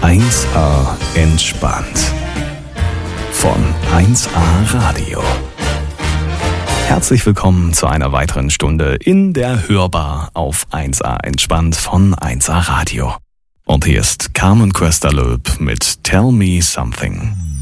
1A entspannt. Von 1A Radio. Herzlich willkommen zu einer weiteren Stunde in der Hörbar auf 1A entspannt von 1A Radio. Und hier ist Carmen Köster-Löb mit Tell Me Something.